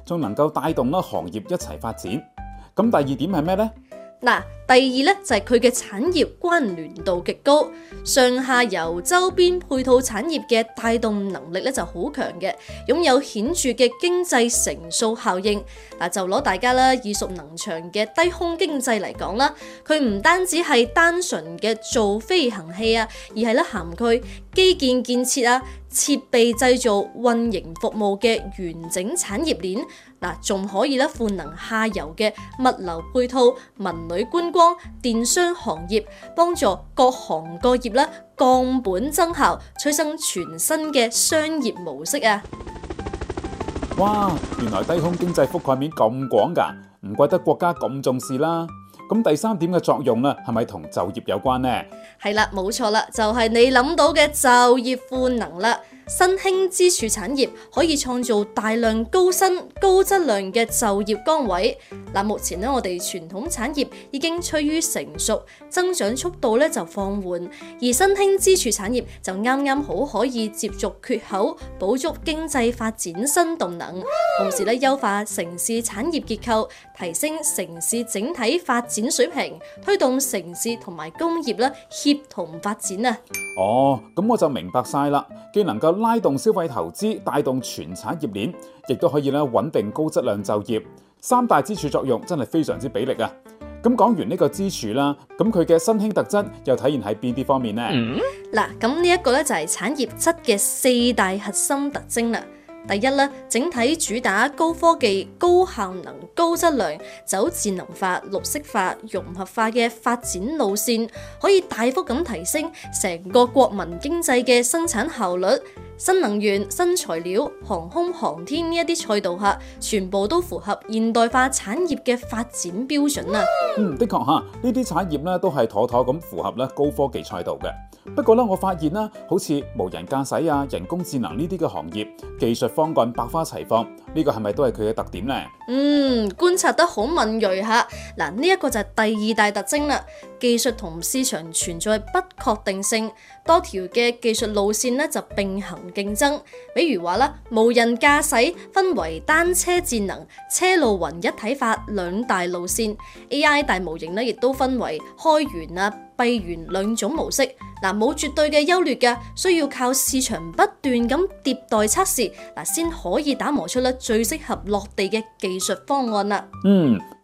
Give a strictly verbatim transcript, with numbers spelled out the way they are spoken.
仲能夠帶動啦行業一齊發展。咁第二點係咩呢？ 嗱，第二咧就係佢嘅產業關聯度極高，上下游周邊配套產業嘅帶動能力咧就好強嘅，擁有顯著嘅經濟乘數效應。嗱，就攞大家啦耳熟能詳嘅低空經濟嚟講啦，佢唔單止係單純嘅造飛行器啊，而係咧涵蓋基建建設啊、設備製造、運營服務嘅完整產業鏈。嗱，仲可以咧賦能下游嘅物流配套、文旅觀光、電商行業，幫助各行各業咧降本增效，催生全新嘅商業模式啊！ 哇，原來低空經濟覆蓋面咁廣㗎，唔怪得國家咁重視啦。咁第三點嘅作用咧，係咪同就業有關呢？ 係啦，冇錯啦，就係你諗到嘅就業賦能啦。新興支柱產業可以創造大量高薪、高質量嘅就業崗位。嗱，目前咧我哋傳統產業已經趨於成熟，增長速度咧就放緩，而新興支柱產業就啱啱好可以接續缺口，補足經濟發展新動能，同時咧優化城市產業結構，提升城市整體發展水平，推動城市同埋工業咧協同發展啊！ 哦，咁我就明白晒啦，既能夠拉動消費投資，帶動全產業鏈，亦都可以咧穩定高質量就業，三大支柱作用真係非常之俾力啊！咁講完呢個支柱啦，咁佢嘅新興特質又體現喺邊啲方面呢？ 嗱、嗯，咁呢一個咧就係產業質嘅四大核心特徵啦。第一咧，整體主打高科技、高效能、高質量，走智能化、綠色化、融合化嘅發展路線，可以大幅咁提升成個國民經濟嘅生產效率。新能源、新材料、航空航天呢一啲賽道下，全部都符合現代化產業嘅發展標準啊！ 嗯，的確嚇，呢啲產業咧都係妥妥咁符合咧高科技賽道嘅。不過咧，我發現啦，好似無人駕駛啊、人工智能呢啲嘅行業，技術方案百花齊放，呢個係咪都係佢嘅特點呢？ 嗯，觀察得好敏鋭嚇。嗱，呢一個就係第二大特徵啦。技術同市場存在不確定性，多條嘅技術路線咧就並行競爭。比如話啦，無人駕駛分為單車智能、車路雲一體化兩大路線 ，A I 大模型咧亦都分為開源啊、閉源兩種模式。嗱，冇絕對嘅優劣嘅，需要靠市場不斷咁迭代測試，嗱先可以打磨出咧最適合落地嘅技術方案啦。 嗯，